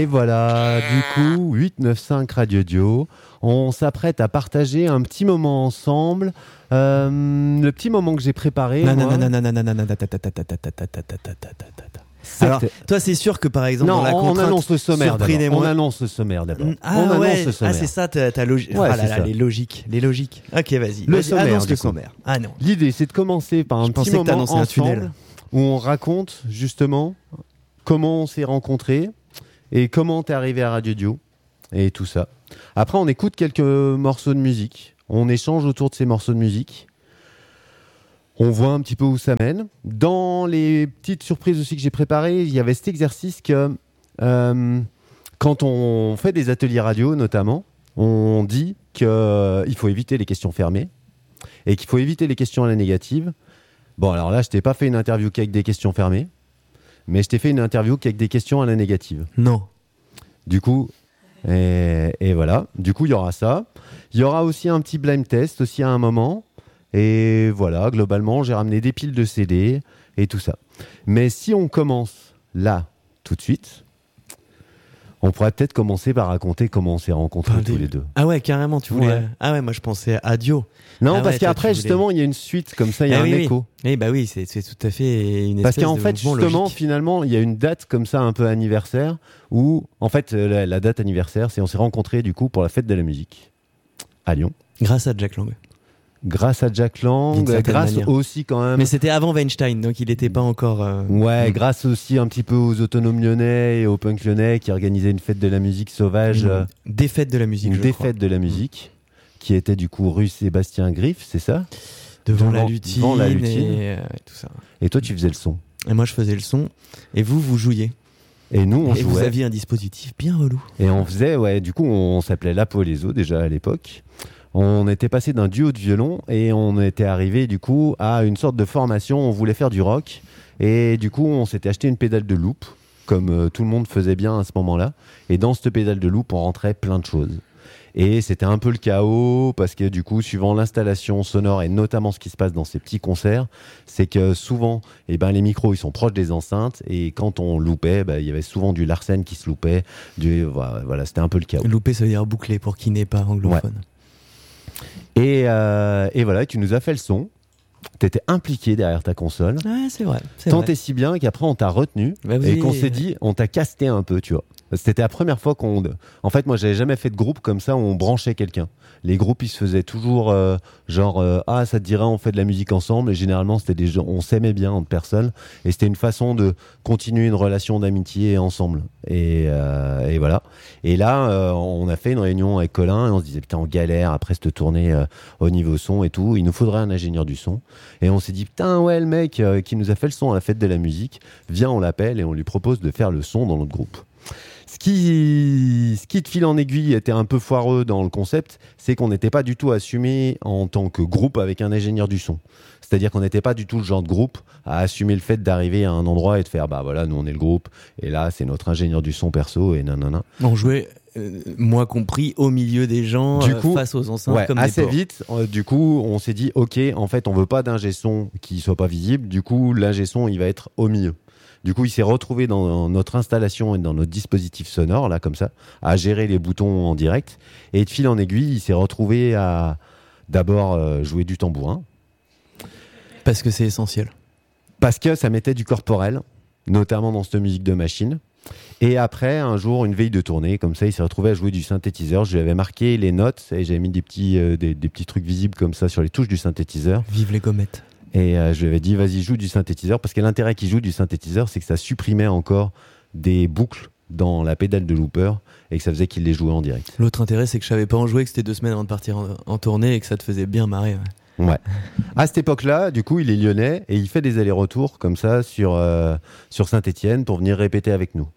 Et voilà, du coup, 895 Radio Dio. On s'apprête à partager un petit moment ensemble. Le petit moment que j'ai préparé. Alors, toi, c'est sûr que par exemple, non, dans la contrainte, on annonce le sommaire d'abord. surprenez-moi. On annonce le sommaire d'abord. Ah ouais, le sommaire. c'est ça, ta logique. Ouais, ah c'est là là, ça. les logiques. Ok, vas-y. Le Vas-y, sommaire, annonce du le coup. sommaire. Ah non. L'idée, c'est de commencer par un Je petit pensais que moment t'annonçais un ensemble tunnel. où on raconte justement comment on s'est rencontrés et comment t'es arrivé à Radio Dio et tout ça. Après, on écoute quelques morceaux de musique. On échange autour de ces morceaux de musique. On voit un petit peu où ça mène. Dans les petites surprises aussi que j'ai préparées, il y avait cet exercice que quand on fait des ateliers radio notamment, on dit qu'il faut éviter les questions fermées et qu'il faut éviter les questions à la négative. Bon, alors là, je t'ai pas fait une interview qu'avec des questions fermées, mais je t'ai fait une interview qu'avec des questions à la négative. Non. Du coup, et voilà. Du coup, il y aura ça. Il y aura aussi un petit blind test aussi à un moment. Et voilà, globalement, j'ai ramené des piles de CD et tout ça. Mais si on commence là, tout de suite, on pourrait peut-être commencer par raconter comment on s'est rencontrés tous les deux. Ah ouais, carrément, tu voulais. Ouais. Ah ouais, moi je pensais à Dio. Non, Ah parce ouais, toi, qu'après, tu voulais- justement, il y a une suite, comme ça, il y a un écho. Oui, bah oui, c'est tout à fait une Parce espèce qu'en de fait, mouvement justement, logique. finalement, il y a une date comme ça, un peu anniversaire, où, en fait, la date anniversaire, c'est on s'est rencontrés, du coup, pour la fête de la musique, à Lyon. Grâce à Jack Lang. Grâce à Jack Lang, D'une certaine grâce manière. aussi quand même... Mais c'était avant Weinstein, donc il n'était pas encore. Ouais, grâce aussi un petit peu aux autonomes lyonnais et aux punk lyonnais qui organisaient une fête de la musique sauvage, Des fêtes de la musique, une des fêtes de la musique, qui était du coup rue Sébastien Griff, c'est ça? Devant la devant lutine, la lutine. et tout ça. Et toi, tu faisais le son. Et moi, je faisais le son, et vous jouiez. Et nous, on Et vous jouait. aviez un dispositif bien relou. Et on faisait, ouais, du coup, on s'appelait La Peau et les Os déjà à l'époque. On était passé d'un duo de violon et on était arrivé du coup à une sorte de formation. On voulait faire du rock et du coup, on s'était acheté une pédale de loop, comme tout le monde faisait bien à ce moment-là. Et dans cette pédale de loop, on rentrait plein de choses. Et c'était un peu le chaos parce que du coup, suivant l'installation sonore et notamment ce qui se passe dans ces petits concerts, c'est que souvent, les micros ils sont proches des enceintes et quand on loupait, il y avait souvent du Larsen qui se loupait. Voilà, c'était un peu le chaos. Loupé, ça veut dire bouclé pour qui n'est pas anglophone. Et voilà, tu nous as fait le son. T'étais impliqué derrière ta console. Ouais, c'est vrai. Tant et si bien qu'après on t'a retenu et qu'on s'est dit, on t'a casté un peu, tu vois. C'était la première fois en fait, moi, j'avais jamais fait de groupe comme ça où on branchait quelqu'un. Les groupes, ils se faisaient toujours ah, ça te dirait, on fait de la musique ensemble. Et généralement, c'était des gens, on s'aimait bien entre personnes. Et c'était une façon de continuer une relation d'amitié ensemble. Et voilà. Et là, on a fait une réunion avec Colin et on se disait, putain, on galère après cette tournée au niveau son et tout. Il nous faudrait un ingénieur du son. Et on s'est dit, putain, ouais, le mec qui nous a fait le son à la fête de la musique, viens, on l'appelle et on lui propose de faire le son dans notre groupe. Ce qui de fil en aiguille était un peu foireux dans le concept, c'est qu'on n'était pas du tout assumé en tant que groupe avec un ingénieur du son. C'est-à-dire qu'on n'était pas du tout le genre de groupe à assumer le fait d'arriver à un endroit et de faire, bah voilà, nous on est le groupe, et là c'est notre ingénieur du son perso, et nanana. On jouait, moi compris, au milieu des gens, Du coup, face aux enceintes comme des assez porcs. vite, du coup, on s'est dit, ok, en fait, on veut pas d'ingé son qui soit pas visible, du coup, l'ingé son, il va être au milieu. Du coup, il s'est retrouvé dans notre installation et dans notre dispositif sonore, là, comme ça, à gérer les boutons en direct. Et de fil en aiguille, il s'est retrouvé à d'abord jouer du tambourin. Parce que c'est essentiel. Parce que ça mettait du corporel, notamment dans cette musique de machine. Et après, un jour, une veille de tournée, comme ça, il s'est retrouvé à jouer du synthétiseur. Je lui avais marqué les notes et j'avais mis des petits trucs visibles comme ça sur les touches du synthétiseur. Vive les gommettes. Et je lui avais dit, vas-y, joue du synthétiseur. Parce que l'intérêt qu'il joue du synthétiseur, c'est que ça supprimait encore des boucles dans la pédale de looper et que ça faisait qu'il les jouait en direct. L'autre intérêt, c'est que je savais pas en jouer, que c'était 2 semaines avant de partir en tournée et que ça te faisait bien marrer. Ouais. À cette époque-là, du coup, il est lyonnais et il fait des allers-retours comme ça sur Saint-Étienne pour venir répéter avec nous.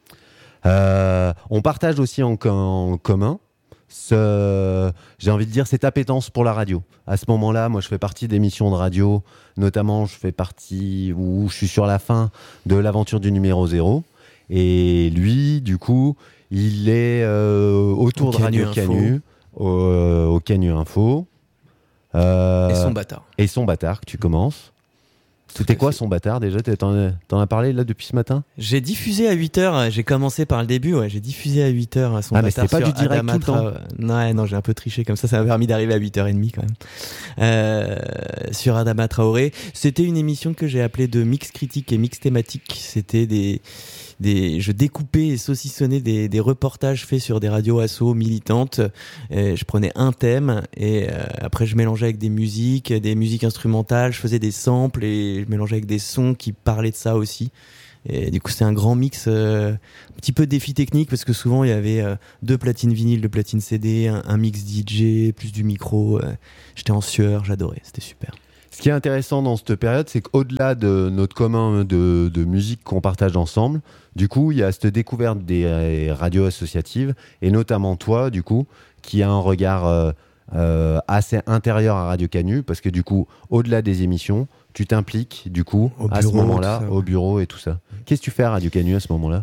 On partage aussi en commun j'ai envie de dire cette appétence pour la radio. À ce moment-là, moi je fais partie d'émissions de radio, notamment je fais partie où je suis sur la fin de l'aventure du numéro 0 et lui du coup il est autour de Radio Canu, au Canu Info et son bâtard que tu commences. C'était quoi son bâtard déjà? T'en as parlé là depuis ce matin? J'ai diffusé à 8h, j'ai commencé par le début, j'ai diffusé à 8h son bâtard. Mais c'était pas du direct Adama tout le temps? Non, j'ai un peu triché comme ça m'a permis d'arriver à 8h30 quand même. Sur Adama Traoré. C'était une émission que j'ai appelée de mix critique et mix thématique. C'était je découpais et saucissonnais des reportages faits sur des radios asso militantes. Je prenais un thème et après je mélangeais avec des musiques instrumentales, je faisais des samples et je mélangeais avec des sons qui parlaient de ça aussi. Et du coup c'était un grand mix, un petit peu défi technique parce que souvent il y avait 2 platines vinyles, 2 platines CD, un mix DJ, plus du micro. J'étais en sueur, j'adorais, c'était super. Ce qui est intéressant dans cette période, c'est qu'au-delà de notre commun de musique qu'on partage ensemble, du coup, il y a cette découverte des radios associatives, et notamment toi, du coup, qui a un regard assez intérieur à Radio Canu, parce que du coup, au-delà des émissions, tu t'impliques, du coup, à ce moment-là, au bureau et tout ça. Qu'est-ce que tu fais à Radio Canu à ce moment-là?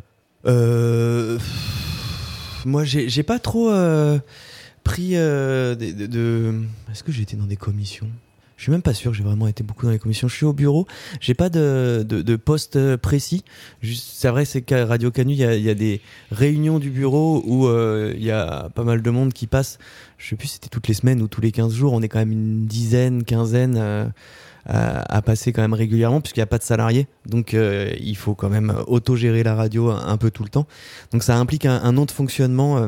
Moi, j'ai pas trop pris Est-ce que j'ai été dans des commissions? Je suis même pas sûr que j'ai vraiment été beaucoup dans les commissions. Je suis au bureau, j'ai pas de poste précis. C'est vrai, c'est qu'à Radio Canu, il y a des réunions du bureau où il y a pas mal de monde qui passe. Je sais plus si c'était toutes les semaines ou tous les 15 jours. On est quand même une dizaine, quinzaine à passer quand même régulièrement puisqu'il n'y a pas de salariés. Donc il faut quand même autogérer la radio un peu tout le temps. Donc ça implique un nom de fonctionnement.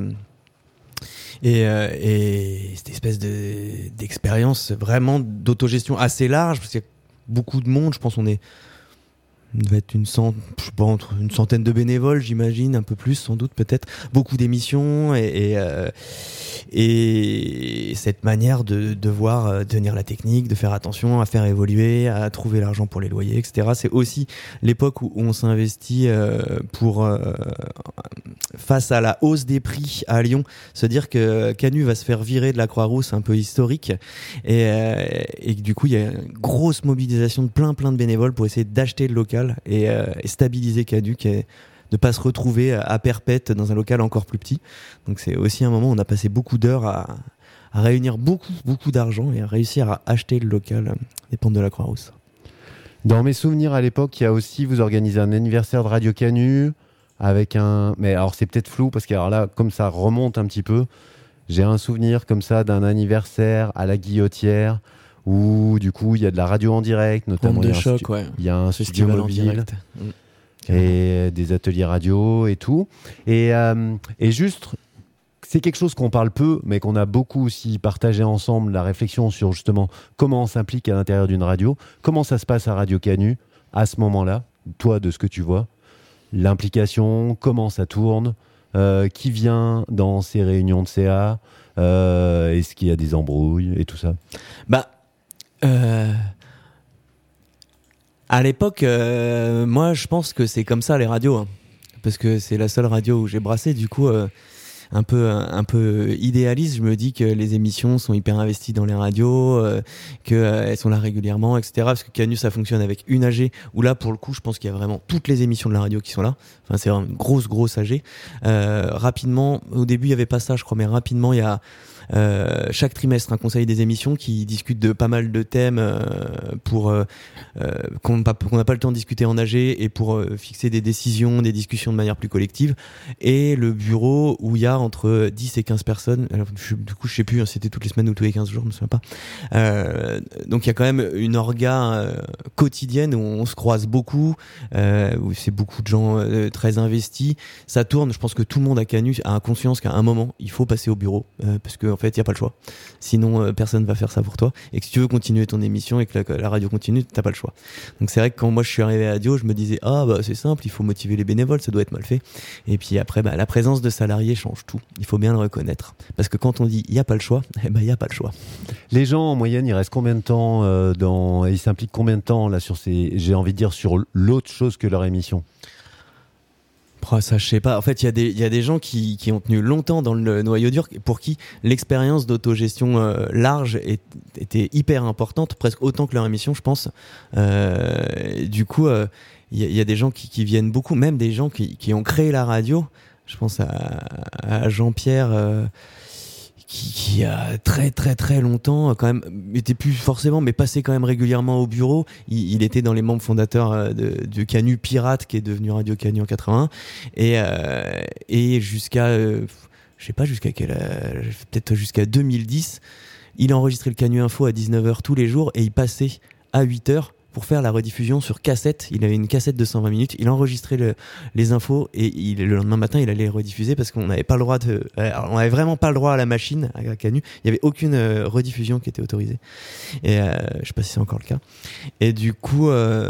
Et cette espèce d'expérience vraiment d'autogestion assez large parce qu'il y a beaucoup de monde, je pense on devait être entre une centaine de bénévoles, j'imagine, un peu plus sans doute peut-être, beaucoup d'émissions et cette manière de devoir tenir la technique, de faire attention, à faire évoluer, à trouver l'argent pour les loyers, etc. C'est aussi l'époque où on s'investit pour face à la hausse des prix à Lyon, se dire que Canu va se faire virer de la Croix-Rousse, un peu historique, et du coup il y a une grosse mobilisation de plein de bénévoles pour essayer d'acheter le local et stabiliser Canu, de pas se retrouver à perpète dans un local encore plus petit. Donc c'est aussi un moment où on a passé beaucoup d'heures à réunir beaucoup d'argent et à réussir à acheter le local des pentes de la Croix-Rousse. Dans mes souvenirs à l'époque, il y a aussi, vous organisez un anniversaire de Radio Canu avec mais alors c'est peut-être flou parce que alors là, comme ça remonte un petit peu, j'ai un souvenir comme ça d'un anniversaire à la Guillotière où du coup il y a de la radio en direct, notamment il y a un studio mobile et des ateliers radio et tout. Et juste, c'est quelque chose qu'on parle peu, mais qu'on a beaucoup aussi partagé ensemble, la réflexion sur justement comment on s'implique à l'intérieur d'une radio. Comment ça se passe à Radio Canu à ce moment-là, toi, de ce que tu vois? L'implication, comment ça tourne, qui vient dans ces réunions de CA, est-ce qu'il y a des embrouilles et tout ça? À l'époque, moi je pense que c'est comme ça les radios, hein, parce que c'est la seule radio où j'ai brassé. Du coup, un peu idéaliste, je me dis que les émissions sont hyper investies dans les radios, qu'elles sont là régulièrement, etc. Parce que Canu ça fonctionne avec une AG, où là pour le coup je pense qu'il y a vraiment toutes les émissions de la radio qui sont là. Enfin c'est vraiment une grosse AG. Rapidement, au début il y avait pas ça je crois, mais rapidement il y a chaque trimestre un conseil des émissions qui discute de pas mal de thèmes pour qu'on n'a pas le temps de discuter en AG et pour fixer des décisions, des discussions de manière plus collective, et le bureau où il y a entre 10 et 15 personnes. Alors, du coup je sais plus, c'était toutes les semaines ou tous les 15 jours, je me souviens pas. Donc il y a quand même une orga quotidienne où on se croise beaucoup, où c'est beaucoup de gens très investis, ça tourne. Je pense que tout le monde à Canu a conscience qu'à un moment il faut passer au bureau, parce que en fait il y a pas le choix, sinon personne va faire ça pour toi, et que si tu veux continuer ton émission et que la radio continue, t'as pas le choix. Donc c'est vrai que quand moi je suis arrivé à radio, je me disais c'est simple, il faut motiver les bénévoles, ça doit être mal fait. Et puis après la présence de salariés change tout, il faut bien le reconnaître, parce que quand on dit il y a pas le choix, il y a pas le choix. Les gens en moyenne ils restent combien de temps ils s'impliquent combien de temps là sur j'ai envie de dire sur l'autre chose que leur émission? Ça, je sais pas. En fait, il y a des gens qui ont tenu longtemps dans le noyau dur, pour qui l'expérience d'autogestion large était hyper importante, presque autant que leur émission, je pense. Du coup, il y a des gens qui viennent beaucoup, même des gens qui ont créé la radio. Je pense à Jean-Pierre, qui a très très très longtemps quand même était plus forcément mais passait quand même régulièrement au bureau. Il était dans les membres fondateurs du Canu Pirate qui est devenu Radio Canu en 81 et jusqu'à je sais pas jusqu'à peut-être jusqu'à 2010, il enregistrait le Canu Info à 19h tous les jours et il passait à 8h pour faire la rediffusion sur cassette. Il avait une cassette de 120 minutes, il enregistrait les infos et le lendemain matin, il allait les rediffuser parce qu'on n'avait pas le droit on avait vraiment pas le droit à la machine, à Canu. Il y avait aucune rediffusion qui était autorisée. Et je sais pas si c'est encore le cas. Et du coup,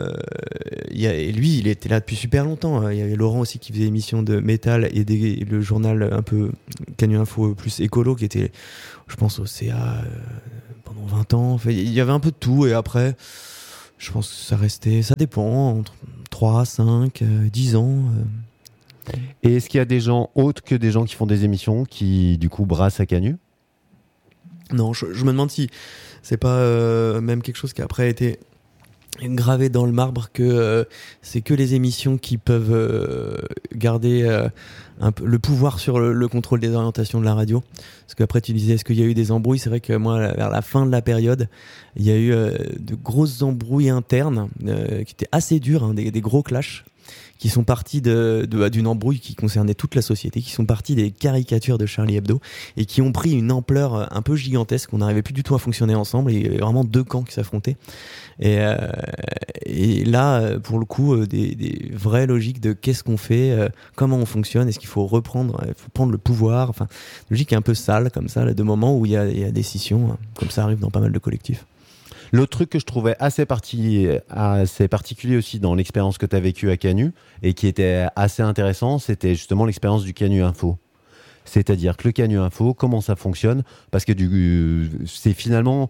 lui, il était là depuis super longtemps. Il y avait Laurent aussi qui faisait émission de métal et le journal un peu Canu Info plus écolo qui était, je pense, au CA pendant 20 ans. Enfin, il y avait un peu de tout et après, je pense que ça dépend, entre 3, 5, 10 ans. Et est-ce qu'il y a des gens autres que des gens qui font des émissions qui, du coup, brassent à Canu ? Non, je me demande si c'est pas même quelque chose qui après a été gravé dans le marbre que c'est que les émissions qui peuvent garder un peu le pouvoir sur le contrôle des orientations de la radio. Parce qu'après tu disais est-ce qu'il y a eu des embrouilles ? C'est vrai que moi vers la fin de la période il y a eu de grosses embrouilles internes qui étaient assez dures, hein, des gros clashs qui sont partis d'une embrouille qui concernait toute la société, qui sont partis des caricatures de Charlie Hebdo et qui ont pris une ampleur un peu gigantesque. On n'arrivait plus du tout à fonctionner ensemble et il y avait vraiment deux camps qui s'affrontaient. Et là, pour le coup, des vraies logiques de qu'est-ce qu'on fait, comment on fonctionne, est-ce qu'il faut prendre le pouvoir, enfin, logique un peu sale comme ça, là, de moments où il y a des scissions, comme ça arrive dans pas mal de collectifs. L'autre truc que je trouvais assez particulier aussi dans l'expérience que tu as vécue à Canu et qui était assez intéressant, c'était justement l'expérience du Canu Info. C'est-à-dire que le Canu Info, comment ça fonctionne ? Parce que c'est finalement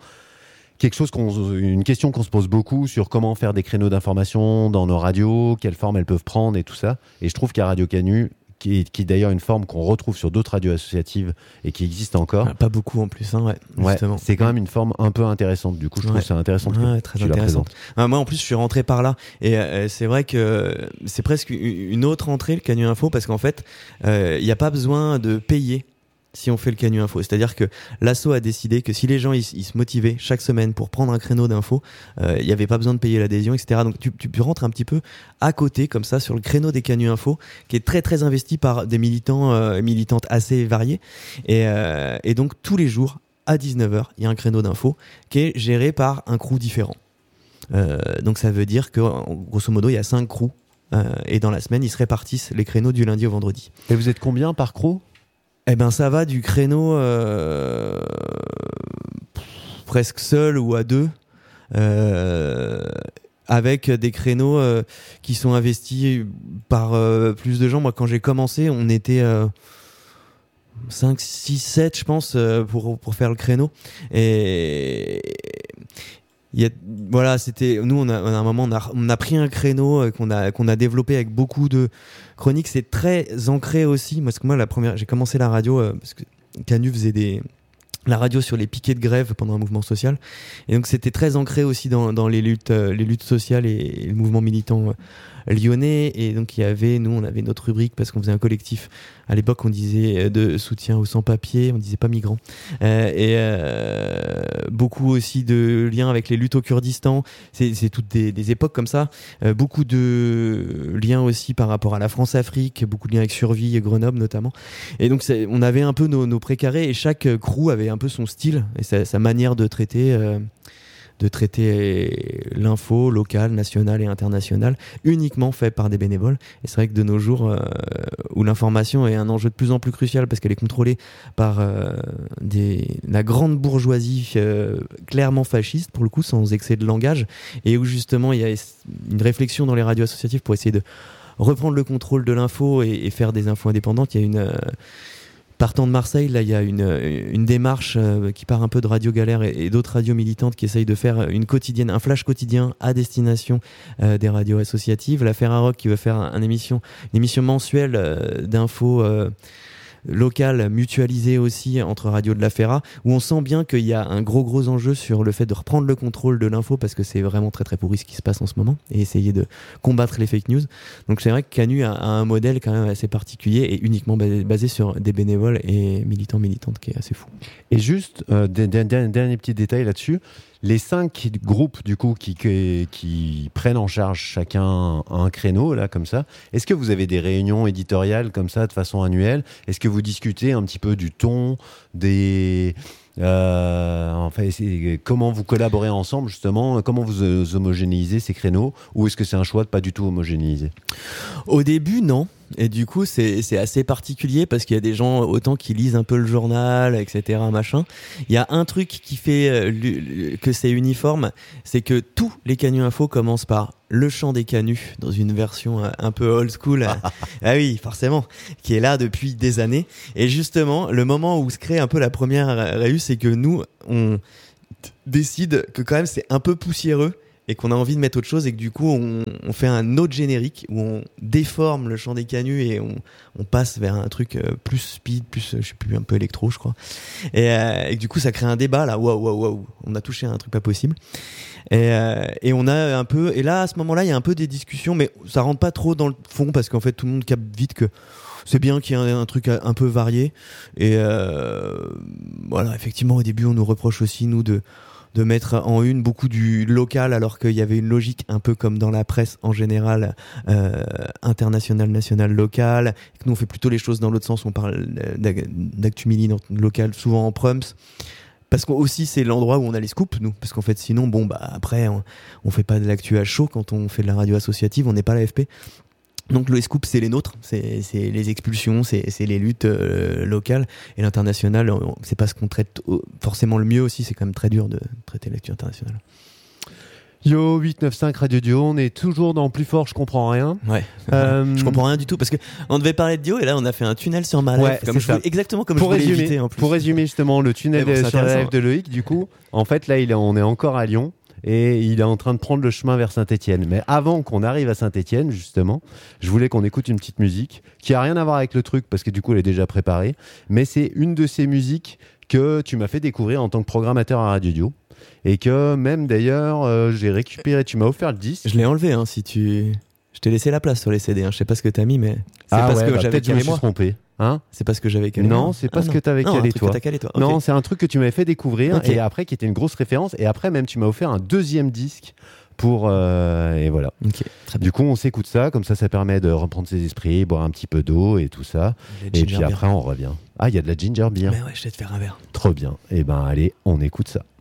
une question qu'on se pose beaucoup sur comment faire des créneaux d'information dans nos radios, quelle forme elles peuvent prendre et tout ça. Et je trouve qu'à Radio Canu, qui est d'ailleurs une forme qu'on retrouve sur d'autres radios associatives et qui existe encore. Pas beaucoup en plus, hein, justement. C'est quand même une forme un peu intéressante. Du coup, je trouve ça intéressant que très tu la présentes. Moi, en plus, je suis rentré par là. Et c'est vrai que c'est presque une autre entrée, le Canu Info, parce qu'en fait, il n'y a pas besoin de payer si on fait le Canu Info. C'est-à-dire que l'asso a décidé que si les gens ils se motivaient chaque semaine pour prendre un créneau d'info, il n'y avait pas besoin de payer l'adhésion, etc. Donc tu rentres un petit peu à côté, comme ça, sur le créneau des Canu Info, qui est très très investi par des militants, militantes assez variés. Et donc tous les jours, à 19h, il y a un créneau d'info qui est géré par un crew différent. Donc ça veut dire que, grosso modo, il y a 5 crews. Et dans la semaine, ils se répartissent les créneaux du lundi au vendredi. Et vous êtes combien par crew ? Eh ben ça va du créneau presque seul ou à deux, avec des créneaux qui sont investis par plus de gens. Moi quand j'ai commencé on était 5, 6, 7 je pense pour faire le créneau. Et voilà, c'était nous on a à un moment on a pris un créneau qu'on a développé avec beaucoup de chroniques. C'est très ancré aussi parce que moi j'ai commencé la radio parce que Canu faisait la radio sur les piquets de grève pendant un mouvement social et donc c'était très ancré aussi dans les luttes sociales et le mouvement militant lyonnais. Et donc on avait notre rubrique parce qu'on faisait un collectif à l'époque, on disait de soutien aux sans-papiers, on disait pas migrants, et beaucoup aussi de liens avec les luttes au Kurdistan. C'est toutes des époques comme ça, beaucoup de liens aussi par rapport à la France-Afrique, beaucoup de liens avec Survie et Grenoble notamment. Et donc on avait un peu nos précarés et chaque crew avait un peu son style et sa manière de traiter l'info locale, nationale et internationale, uniquement fait par des bénévoles. Et c'est vrai que de nos jours, où l'information est un enjeu de plus en plus crucial parce qu'elle est contrôlée par la grande bourgeoisie clairement fasciste, pour le coup, sans excès de langage, et où justement il y a une réflexion dans les radios associatives pour essayer de reprendre le contrôle de l'info et faire des infos indépendantes. Il y a partant de Marseille, là, il y a une démarche qui part un peu de Radio Galère et d'autres radios militantes qui essayent de faire un flash quotidien à destination des radios associatives. La Ferrarock qui veut faire une émission mensuelle d'infos local mutualisé aussi entre Radio de la Ferra, où on sent bien qu'il y a un gros enjeu sur le fait de reprendre le contrôle de l'info, parce que c'est vraiment très pourri ce qui se passe en ce moment, et essayer de combattre les fake news. Donc c'est vrai que Canu a un modèle quand même assez particulier et uniquement basé sur des bénévoles et militantes, qui est assez fou. Et juste, dernier petit détail là-dessus, les 5 groupes du coup qui prennent en charge chacun un créneau là comme ça, est-ce que vous avez des réunions éditoriales comme ça de façon annuelle? Est-ce que vous discutez un petit peu du ton, comment vous collaborez ensemble justement, comment vous homogénéisez ces créneaux, ou est-ce que c'est un choix de pas du tout homogénéiser? Au début, non. Et du coup, c'est assez particulier parce qu'il y a des gens autant qui lisent un peu le journal, etc., machin. Il y a un truc qui fait que c'est uniforme, c'est que tous les Canu Info commencent par le chant des Canuts dans une version un peu old school. Ah oui, forcément, qui est là depuis des années. Et justement, le moment où se crée un peu la première réu, c'est que nous, on décide que quand même c'est un peu poussiéreux et qu'on a envie de mettre autre chose, et que du coup on fait un autre générique où on déforme le chant des Canuts et on passe vers un truc plus speed, plus je sais plus, un peu électro je crois, et que du coup ça crée un débat là, waouh, on a touché à un truc pas possible, et on a un peu, et là à ce moment-là il y a un peu des discussions, mais ça rentre pas trop dans le fond parce qu'en fait tout le monde capte vite que c'est bien qu'il y ait un truc un peu varié, et voilà, effectivement au début on nous reproche aussi nous de mettre en une beaucoup du local, alors qu'il y avait une logique un peu comme dans la presse en général, internationale, nationale, locale, et que nous on fait plutôt les choses dans l'autre sens, on parle d'actu militant local, souvent en prums, parce qu'aussi c'est l'endroit où on a les scoops nous, parce qu'en fait sinon après on fait pas de l'actu à chaud quand on fait de la radio associative, on n'est pas l'AFP. Donc les scoops c'est les nôtres, c'est les expulsions, c'est les luttes locales, et l'international c'est pas ce qu'on traite forcément le mieux aussi, c'est quand même très dur de traiter l'actu internationale. Yo 895 Radio Dio, on est toujours dans Plus fort, je comprends rien. Ouais. Je comprends rien du tout parce que on devait parler de Dio et là on a fait un tunnel sur ma live, exactement comme je voulais éviter en plus. Pour résumer justement le tunnel sur la live de Loïc, du coup, en fait là on est encore à Lyon. Et il est en train de prendre le chemin vers Saint-Étienne. Mais avant qu'on arrive à Saint-Étienne, justement, je voulais qu'on écoute une petite musique qui a rien à voir avec le truc, parce que du coup, elle est déjà préparée. Mais c'est une de ces musiques que tu m'as fait découvrir en tant que programmateur à Radio Dio. Et que même d'ailleurs, j'ai récupéré, tu m'as offert le disque. Je l'ai enlevé, hein, je t'ai laissé la place sur les CD. Hein. Je sais pas ce que t'as mis, mais c'est parce que j'avais calé moi. Trompé. Hein, c'est pas ce que j'avais calé. Non, c'est pas ce que t'avais calé toi. Okay. Non, c'est un truc que tu m'avais fait découvrir, et après qui était une grosse référence, et après même tu m'as offert un deuxième disque pour et voilà. Okay, du coup, on s'écoute ça, comme ça permet de reprendre ses esprits, boire un petit peu d'eau et tout ça, et puis après on revient. Ah, il y a de la ginger beer. Mais ouais, je vais te faire un verre. Trop bien. Et ben allez, on écoute ça.